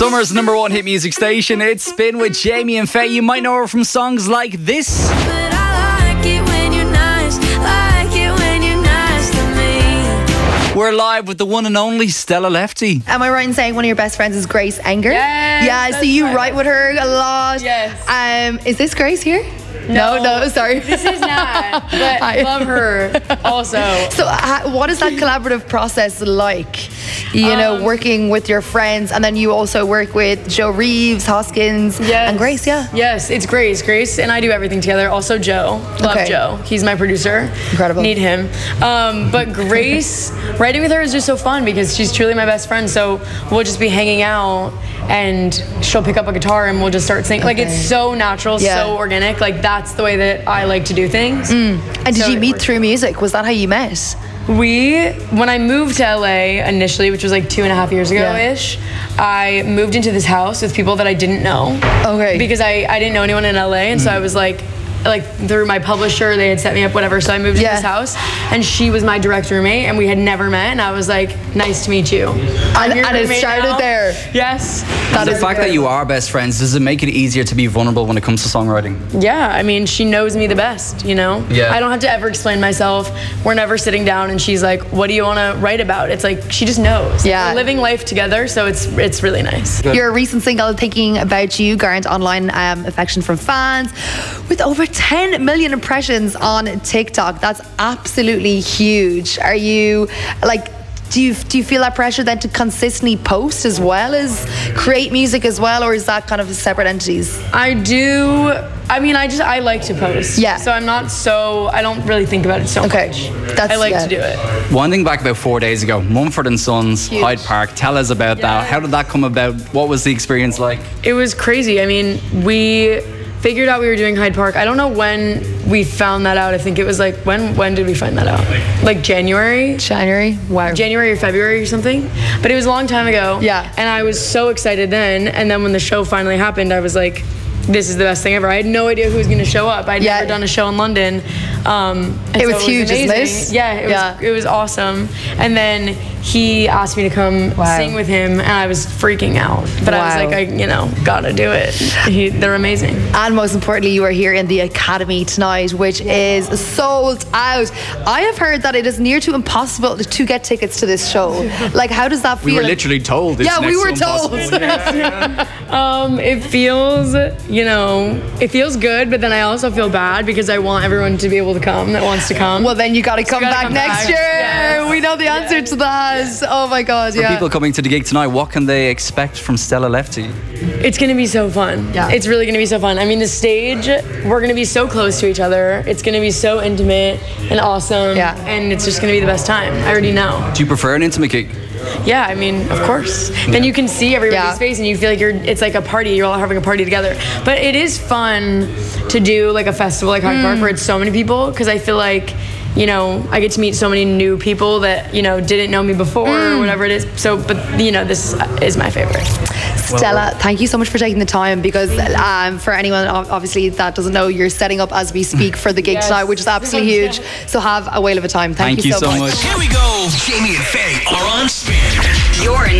Summer's #1 hit music station. It's Spin with Jamie and Faye. You might know her from songs like this. But I like it when you're nice, like it when you're nice to me. We're live with the one and only Stella Lefty. Am I right in saying one of your best friends is Grace Enger? Yes, Yeah, so you write with her a lot. Yes. Is this Grace here? No, sorry. This is not, but I love her also. So what is that collaborative process like? You know, working with your friends, and then you also work with Joe Reeves, Hoskins, and Grace, Yes, it's Grace. Grace and I do everything together. Also Joe. Love Joe. He's my producer. Incredible. Need him. But Grace, writing with her is just so fun because she's truly my best friend. So we'll just be hanging out and she'll pick up a guitar and we'll just start singing. Like, it's so natural, so organic. Like, that's the way that I like to do things. And did you meet through music? Was that how you met? When I moved to LA initially, which was like 2.5 years ago-ish, I moved into this house with people that I didn't know. Okay. Because I didn't know anyone in LA, and so I was like through my publisher, they had set me up, whatever. So I moved into this house, and she was my direct roommate, and we had never met, and I was like, nice to meet you. And it started there. Yes. The fact that you are best friends, does it make it easier to be vulnerable when it comes to songwriting? Yeah, I mean, she knows me the best, you know? Yeah. I don't have to ever explain myself. We're never sitting down and she's like, what do you want to write about? It's like, she just knows. Yeah. We're living life together, so it's really nice. Good. Your recent single, Thinking About You, garnered online affection from fans with over 10 million impressions on TikTok. That's absolutely huge. Are you do you feel that pressure then to consistently post as well as create music as well, or is that kind of separate entities? I do. I mean, I like to post. Yeah. So I don't really think about it so much. I like to do it. Winding back about 4 days ago, Mumford & Sons, Hyde Park. Tell us about that. How did that come about? What was the experience like? It was crazy. I mean, we figured out we were doing Hyde Park. I don't know when we found that out. I think it was like, when did we find that out? Like January? Wow. January or February or something. But it was a long time ago. Yeah. And I was so excited then. And then when the show finally happened, I was like, this is the best thing ever. I had no idea who was going to show up. I'd never done a show in London. It was huge, isn't it? Yeah, it was awesome. And then he asked me to come sing with him, and I was freaking out. But I was like, gotta do it. They're amazing. And most importantly, you are here in the Academy tonight, which is sold out. I have heard that it is near to impossible to get tickets to this show. Like, how does that feel? We were literally told. It's we were told. It feels, it feels good, but then I also feel bad because I want everyone to be able to come that wants to come. Well, then you got to come back next year. Yes. We know the answer to that. Yes. Oh my God, For people coming to the gig tonight, what can they expect from Stella Lefty? It's going to be so fun. Yeah. It's really going to be so fun. I mean, the stage, we're going to be so close to each other. It's going to be so intimate and awesome. Yeah. And it's just going to be the best time. I already know. Do you prefer an intimate gig? Yeah, I mean, of course. Then you can see everybody's face and you feel like it's like a party. You're all having a party together. But it is fun to do like a festival like Hyde Park where it's so many people, because I feel like, I get to meet so many new people that, didn't know me before or whatever it is. So, but, this is my favorite. Stella, thank you so much for taking the time, because for anyone obviously that doesn't know, you're setting up as we speak for the gig tonight, which is absolutely huge. So have a whale of a time. Thank you so much. Here we go. Jamie and Faye are on Spin. You're